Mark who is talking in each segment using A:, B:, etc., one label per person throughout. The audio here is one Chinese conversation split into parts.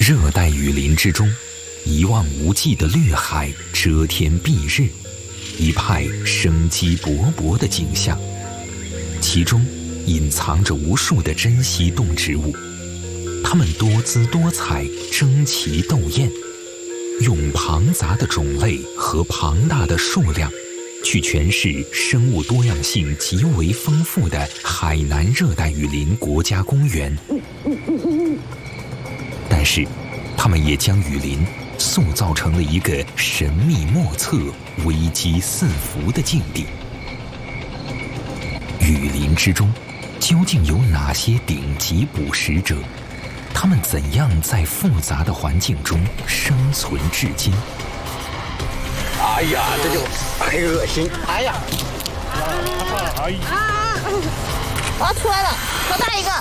A: 热带雨林之中，一望无际的绿海遮天蔽日，一派生机勃勃的景象。其中隐藏着无数的珍稀动植物，它们多姿多彩，争奇斗艳，用庞杂的种类和庞大的数量去诠释生物多样性极为丰富的海南热带雨林国家公园。但是，它们也将雨林塑造成了一个神秘莫测、危机四伏的境地。雨林之中，究竟有哪些顶级捕食者？他们怎样在复杂的环境中生存至今？
B: 哎呀，这就很恶心！哎呀，
C: 我要出来了，好大一个！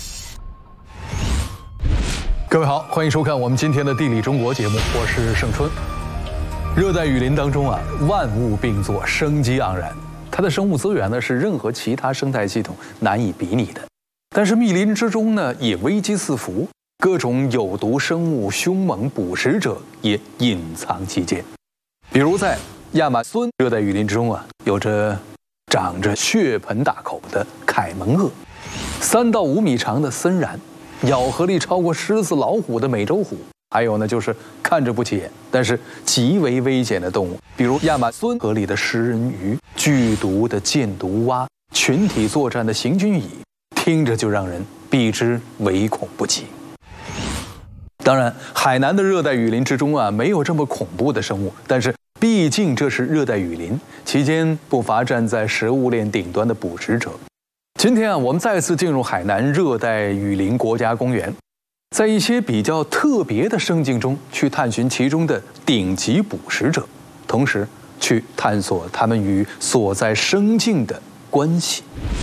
D: 各位好，欢迎收看我们今天的《地理中国》节目，我是盛春。热带雨林当中万物并作，生机盎然，它的生物资源呢是任何其他生态系统难以比拟的。但是密林之中呢也危机四伏，各种有毒生物、凶猛捕食者也隐藏其间。比如在亚马孙热带雨林之中有着长着血盆大口的凯门鳄，3到5米长的森蚺，咬合力超过狮子、老虎的美洲虎，还有呢就是看着不起眼，但是极为危险的动物，比如亚马孙河里的食人鱼、剧毒的箭毒蛙、群体作战的行军蚁，听着就让人避之唯恐不及。当然，海南的热带雨林之中没有这么恐怖的生物，但是毕竟这是热带雨林，其间不乏站在食物链顶端的捕食者。今天我们再次进入海南热带雨林国家公园，在一些比较特别的生境中去探寻其中的顶级捕食者，同时去探索它们与所在生境的关系。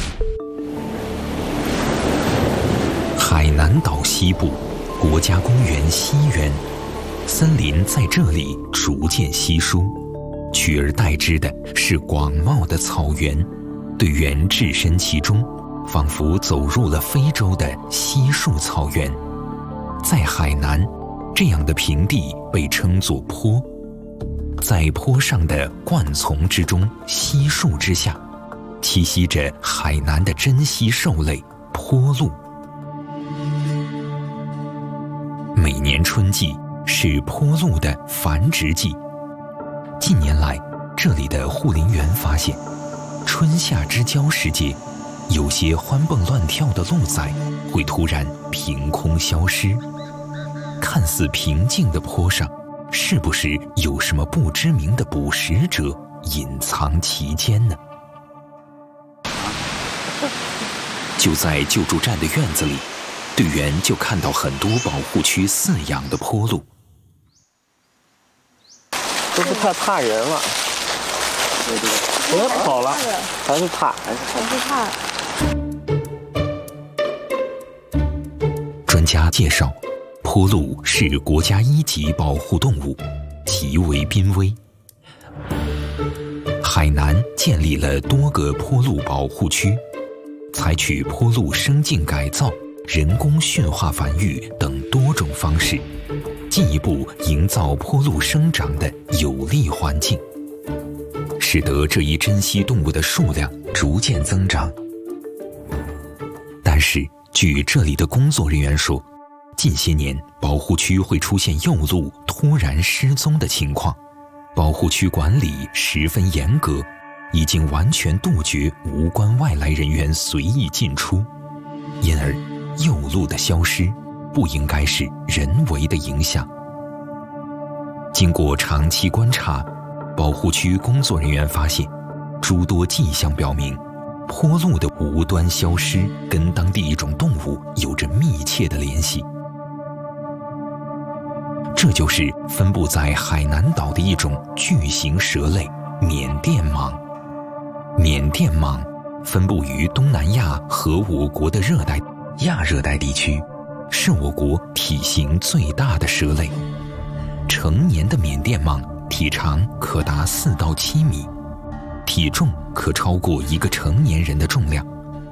A: 海南岛西部国家公园西缘，森林在这里逐渐稀疏，取而代之的是广袤的草原。队员置身其中，仿佛走入了非洲的稀树草原。在海南，这样的平地被称作坡，在坡上的灌丛之中、稀树之下，栖息着海南的珍稀兽类坡鹿。每年春季是坡鹿的繁殖季。近年来，这里的护林员发现，春夏之交时节，有些欢蹦乱跳的鹿仔会突然凭空消失。看似平静的坡上，是不是有什么不知名的捕食者隐藏其间呢？就在救助站的院子里，队员就看到很多保护区饲养的坡鹿，
B: 都是快怕人了。别跑了，还是怕。
A: 专家介绍，坡鹿是国家1级保护动物，极为濒危。海南建立了多个坡鹿保护区，采取坡鹿生境改造、人工驯化繁育等多种方式，进一步营造坡鹿生长的有利环境，使得这一珍稀动物的数量逐渐增长。但是，据这里的工作人员说，近些年保护区会出现幼鹿突然失踪的情况，保护区管理十分严格，已经完全杜绝无关外来人员随意进出，因而幼鹿的消失不应该是人为的影响。经过长期观察，保护区工作人员发现，诸多迹象表明，坡鹿的无端消失跟当地一种动物有着密切的联系。这就是分布在海南岛的一种巨型蛇类——缅甸蟒。缅甸蟒分布于东南亚和我国的热带、亚热带地区，是我国体型最大的蛇类。成年的缅甸蟒体长可达4到7米，体重可超过一个成年人的重量。